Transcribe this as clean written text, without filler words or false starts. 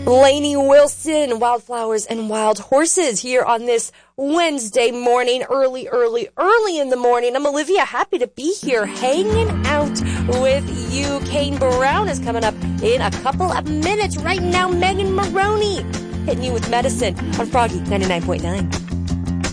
Lainey Wilson, Wildflowers and Wild Horses here on this Wednesday morning, early in the morning. I'm Olivia, happy to be here hanging out with you. Kane Brown is coming up in a couple of minutes. Right now, Megan Maroney hitting you with medicine on Froggy 99.9.